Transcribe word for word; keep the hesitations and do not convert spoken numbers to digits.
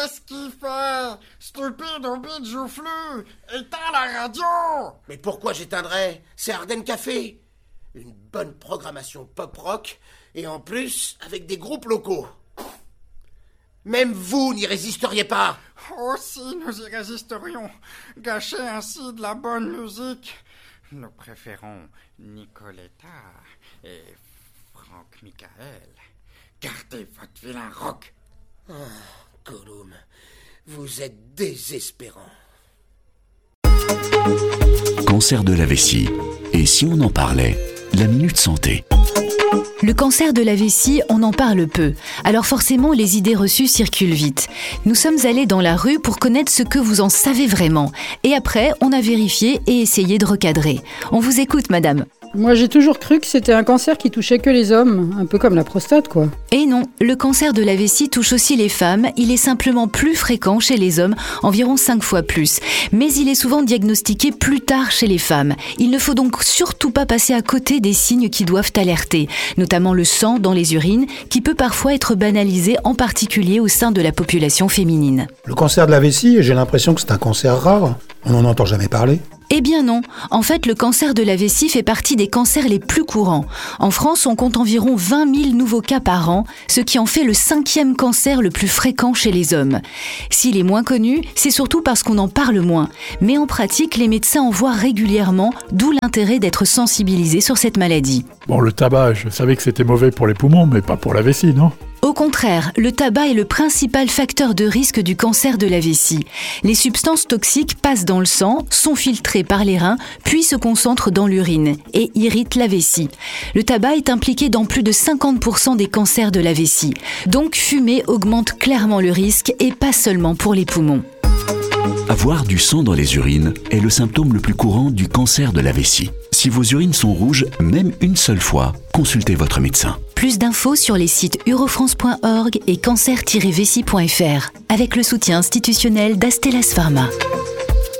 Qu'est-ce qu'il fait? Stupide au bide joufflu! Éteins la radio! Mais pourquoi j'éteindrais? C'est Ardennes Café. Une bonne programmation pop-rock, et en plus, avec des groupes locaux. Même vous n'y résisteriez pas. Oh si, nous y résisterions. Gâcher ainsi de la bonne musique. Nous préférons Nicoletta et Franck Michael. Gardez votre vilain rock. Ah, Gollum, vous êtes désespérant. Cancer de la vessie. Et si on en parlait? La Minute Santé. Le cancer de la vessie, on en parle peu. Alors forcément, les idées reçues circulent vite. Nous sommes allés dans la rue pour connaître ce que vous en savez vraiment. Et après, on a vérifié et essayé de recadrer. On vous écoute, madame. Moi, j'ai toujours cru que c'était un cancer qui touchait que les hommes, un peu comme la prostate, quoi. Et non, le cancer de la vessie touche aussi les femmes. Il est simplement plus fréquent chez les hommes, environ cinq fois plus. Mais il est souvent diagnostiqué plus tard chez les femmes. Il ne faut donc surtout pas passer à côté des signes qui doivent alerter, notamment le sang dans les urines, qui peut parfois être banalisé, en particulier au sein de la population féminine. Le cancer de la vessie, j'ai l'impression que c'est un cancer rare. On n'en entend jamais parler. Eh bien non, en fait le cancer de la vessie fait partie des cancers les plus courants. En France, on compte environ vingt mille nouveaux cas par an, ce qui en fait le cinquième cancer le plus fréquent chez les hommes. S'il est moins connu, c'est surtout parce qu'on en parle moins. Mais en pratique, les médecins en voient régulièrement, d'où l'intérêt d'être sensibilisé sur cette maladie. Bon, le tabac, je savais que c'était mauvais pour les poumons, mais pas pour la vessie, non ? Au contraire, le tabac est le principal facteur de risque du cancer de la vessie. Les substances toxiques passent dans le sang, sont filtrées par les reins, puis se concentrent dans l'urine et irritent la vessie. Le tabac est impliqué dans plus de cinquante pour cent des cancers de la vessie. Donc fumer augmente clairement le risque et pas seulement pour les poumons. Avoir du sang dans les urines est le symptôme le plus courant du cancer de la vessie. Si vos urines sont rouges, même une seule fois, consultez votre médecin. Plus d'infos sur les sites urofrance point org et cancer tiret vessie point f r avec le soutien institutionnel d'Astellas Pharma.